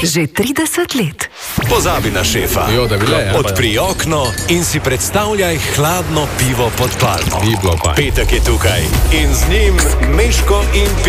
Že 30 let. Pozabi na šefa. Odpri okno in si predstavljaj hladno pivo pod palmo. Petek je tukaj in z njim Meško in